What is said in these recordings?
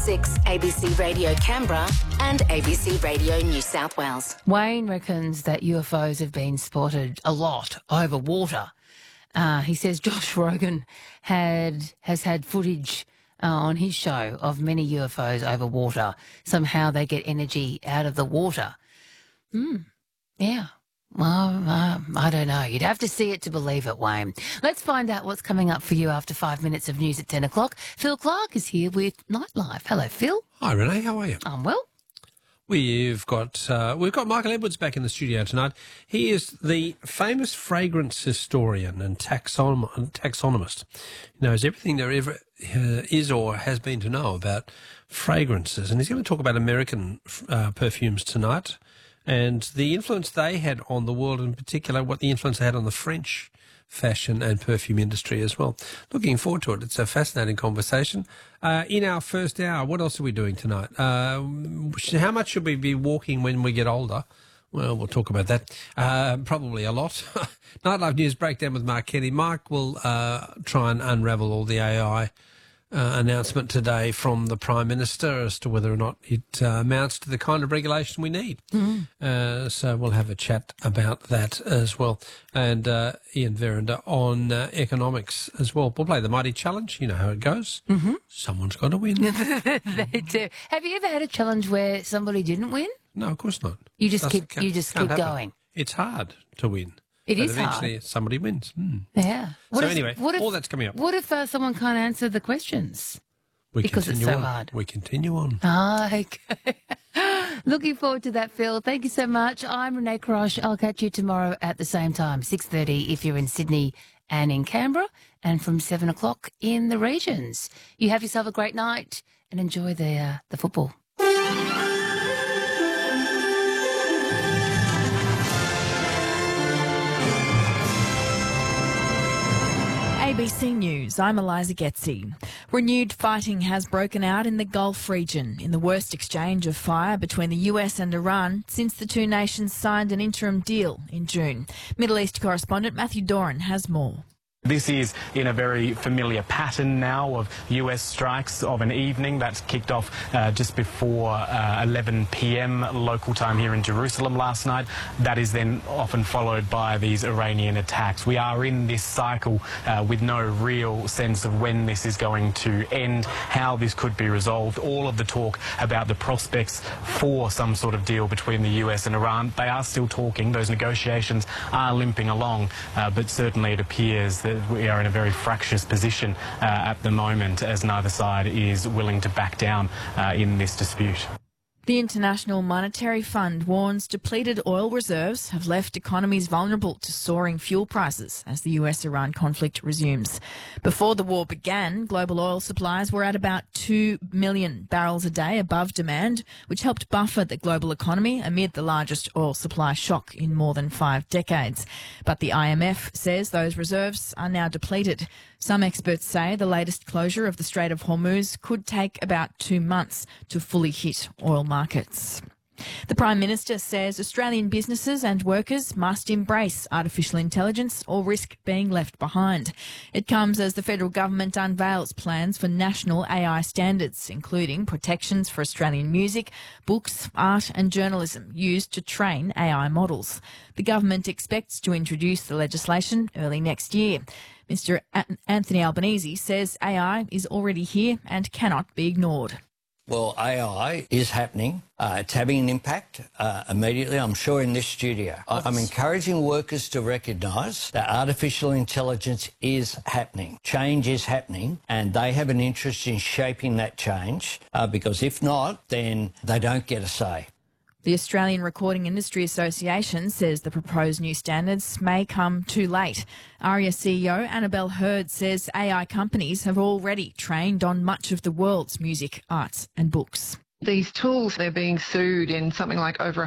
6, ABC Radio Canberra and ABC Radio New South Wales. Wayne reckons that UFOs have been spotted a lot over water. He says Josh Rogan has had footage on his show of many UFOs over water. Somehow they get energy out of the water. Yeah. Well, I don't know. You'd have to see it to believe it, Wayne. Let's find out what's coming up for you after 5 minutes of news at 10 o'clock. Phil Clark is here with Nightlife. Hello, Phil. Hi, Renee. How are you? I'm well. We've got Michael Edwards back in the studio tonight. He is the famous fragrance historian and taxonomist. He knows everything there ever is or has been to know about fragrances, and he's going to talk about American perfumes tonight and the influence they had on the world, in particular what the influence they had on the French fashion and perfume industry as well. Looking forward to it. It's a fascinating conversation. In our first hour, what else are we doing tonight? How much should we be walking when we get older? Well, we'll talk about that. Probably a lot. Nightlife News Breakdown with Mark Kenny. Mark will try and unravel all the AI announcement today from the Prime Minister as to whether or not it amounts to the kind of regulation we need. So we'll have a chat about that as well. And Ian Veranda on economics as well. We'll play the Mighty Challenge. You know how it goes. Someone's got to win. They do. Have you ever had a challenge where somebody didn't win? No, of course not. You just keep going. It's hard to win. It is eventually hard. Somebody wins. Yeah. All that's coming up. What if someone can't answer the questions? Because it's so hard. We continue on. Okay. Looking forward to that, Phil. Thank you so much. I'm Renee Crosh. I'll catch you tomorrow at the same time, 6:30 if you're in Sydney and in Canberra, and from 7 o'clock in the regions. You have yourself a great night and enjoy the football. ABC News, I'm Eliza Getzi. Renewed fighting has broken out in the Gulf region in the worst exchange of fire between the US and Iran since the two nations signed an interim deal in June. Middle East correspondent Matthew Doran has more. This is in a very familiar pattern now of US strikes of an evening that kicked off just before 11 p.m. local time here in Jerusalem last night. That is then often followed by these Iranian attacks. We are in this cycle with no real sense of when this is going to end, how this could be resolved. All of the talk about the prospects for some sort of deal between the US and Iran, they are still talking. Those negotiations are limping along, but certainly it appears that we are in a very fractious position at the moment, as neither side is willing to back down in this dispute. The International Monetary Fund warns depleted oil reserves have left economies vulnerable to soaring fuel prices as the US-Iran conflict resumes. Before the war began, global oil supplies were at about 2 million barrels a day above demand, which helped buffer the global economy amid the largest oil supply shock in more than 5 decades. But the IMF says those reserves are now depleted. Some experts say the latest closure of the Strait of Hormuz could take about 2 months to fully hit oil markets. The Prime Minister says Australian businesses and workers must embrace artificial intelligence or risk being left behind. It comes as the federal government unveils plans for national AI standards, including protections for Australian music, books, art and journalism used to train AI models. The government expects to introduce the legislation early next year. Mr. Anthony Albanese says AI is already here and cannot be ignored. Well, AI is happening. It's having an impact immediately, I'm sure, in this studio. I'm encouraging workers to recognise that artificial intelligence is happening. Change is happening, and they have an interest in shaping that change because if not, then they don't get a say. The Australian Recording Industry Association says the proposed new standards may come too late. ARIA CEO Annabelle Hurd says AI companies have already trained on much of the world's music, arts and books. These tools, they're being sued in something like over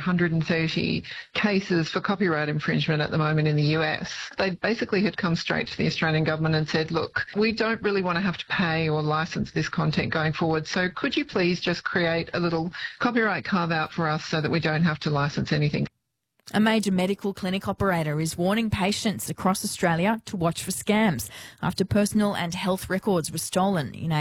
130 cases for copyright infringement at the moment in the US. They basically had come straight to the Australian government and said, look, we don't really want to have to pay or license this content going forward, so could you please just create a little copyright carve-out for us so that we don't have to license anything? A major medical clinic operator is warning patients across Australia to watch for scams after personal and health records were stolen in a